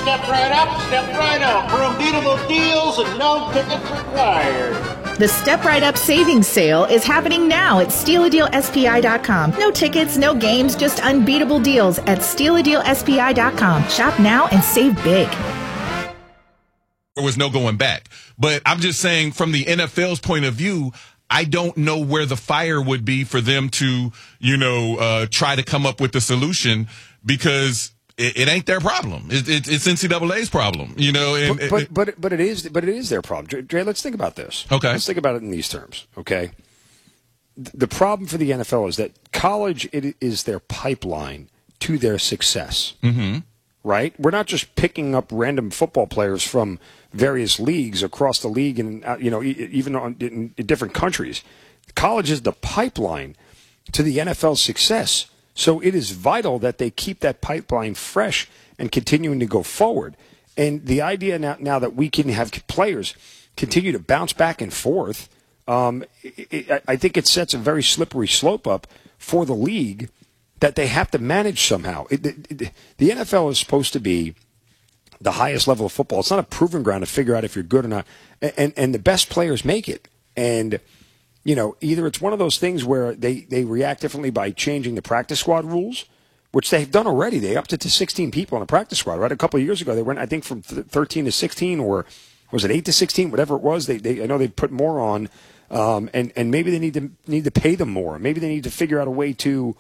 step right up, step right up for unbeatable deals and no tickets required. The Step Right Up Savings Sale is happening now at StealADealSPI.com. No tickets, no games, just unbeatable deals at StealADealSPI.com. Shop now and save big. There was no going back. But I'm just saying, from the NFL's point of view, I don't know where the fire would be for them to, try to come up with a solution, because it ain't their problem. It's NCAA's problem, But it is their problem. Dre, let's think about this. Okay. Let's think about it in these terms. Okay. The problem for the NFL is that college is their pipeline to their success. Mm-hmm. Right? We're not just picking up random football players from various leagues across the league and, even in different countries. College is the pipeline to the NFL's success. So it is vital that they keep that pipeline fresh and continuing to go forward. And the idea now that we can have players continue to bounce back and forth, I think it sets a very slippery slope up for the league that they have to manage somehow. The NFL is supposed to be the highest level of football. It's not a proving ground to figure out if you're good or not. And the best players make it. And, either it's one of those things where they react differently by changing the practice squad rules, which they've done already. They upped it to 16 people on a practice squad, right? A couple of years ago, they went, I think, from 13 to 16, or was it 8 to 16, whatever it was. I know they put more on, and maybe they need to pay them more. Maybe they need to figure out a way to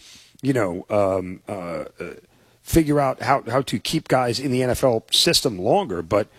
figure out how to keep guys in the NFL system longer. But,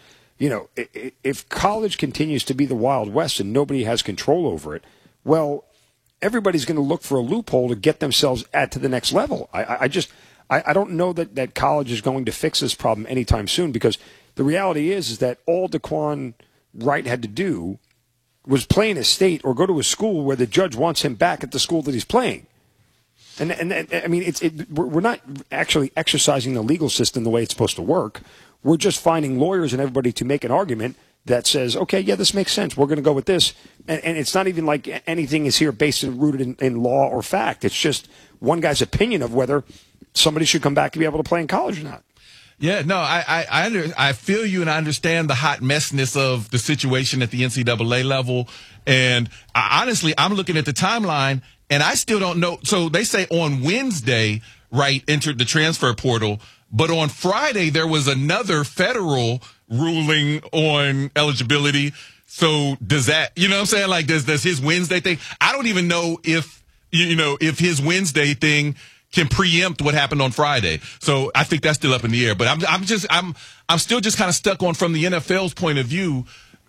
if college continues to be the Wild West and nobody has control over it, well, everybody's going to look for a loophole to get themselves to the next level. I don't know that college is going to fix this problem anytime soon, because the reality is that all Daquan Wright had to do was play in a state or go to a school where the judge wants him back at the school that he's playing. And I mean, we're not actually exercising the legal system the way it's supposed to work. We're just finding lawyers and everybody to make an argument that says, okay, yeah, this makes sense. We're going to go with this. And it's not even like anything is here based and rooted in law or fact. It's just one guy's opinion of whether somebody should come back to be able to play in college or not. Yeah, no, I feel you, and I understand the hot messness of the situation at the NCAA level. And honestly, I'm looking at the timeline, and I still don't know. So they say on Wednesday, Wright entered the transfer portal, but on Friday there was another federal ruling on eligibility. So does that, what I'm saying? Like, does his Wednesday thing? I don't even know if his Wednesday thing can preempt what happened on Friday. So I think that's still up in the air. But I'm still just kind of stuck on, from the NFL's point of view.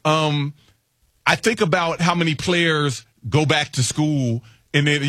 I think about how many players go back to school and then,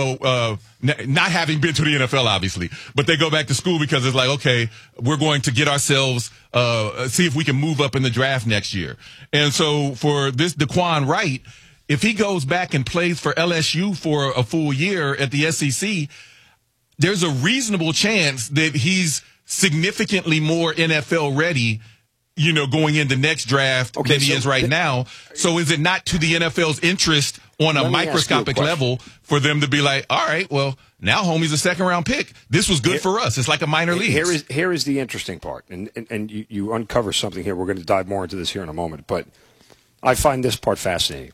not having been to the NFL, obviously, but they go back to school because it's like, okay, we're going to get ourselves, see if we can move up in the draft next year. And so for this Daquan Wright, if he goes back and plays for LSU for a full year at the SEC, there's a reasonable chance that he's significantly more NFL ready, going into next draft than he is right now. So is it not to the NFL's interest on a microscopic level for them to be like, all right, well, now homie's a second-round pick. This was good for us. It's like a minor league. Here is the interesting part, and you uncover something here. We're going to dive more into this here in a moment, but I find this part fascinating.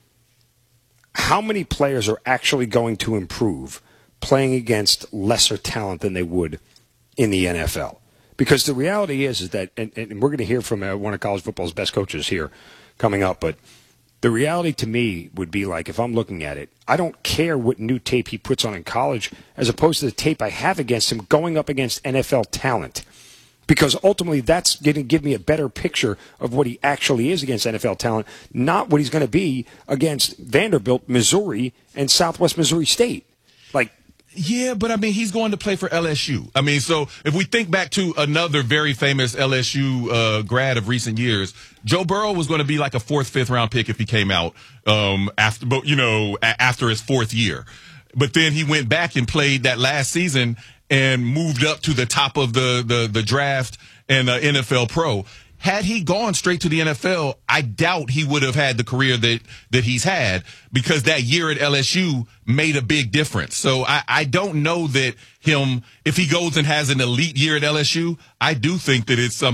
How many players are actually going to improve playing against lesser talent than they would in the NFL? Because the reality is that, and we're going to hear from one of college football's best coaches here coming up, but the reality to me would be like, if I'm looking at it, I don't care what new tape he puts on in college as opposed to the tape I have against him going up against NFL talent. Because ultimately that's going to give me a better picture of what he actually is against NFL talent, not what he's going to be against Vanderbilt, Missouri, and Southwest Missouri State. Yeah, but I mean, he's going to play for LSU. I mean, so if we think back to another very famous LSU grad of recent years, Joe Burrow was going to be like a 4th, 5th round pick if he came out after his 4th year. But then he went back and played that last season and moved up to the top of the draft and NFL pro. Had he gone straight to the NFL, I doubt he would have had the career that he's had, because that year at LSU made a big difference. So I don't know that if he goes and has an elite year at LSU, I do think that it's something